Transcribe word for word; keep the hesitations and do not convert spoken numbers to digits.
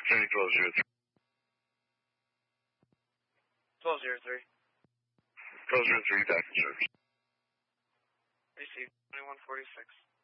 Three twelve zero three. Twelve zero three. Twelve zero three, back in service. Received twenty one forty six.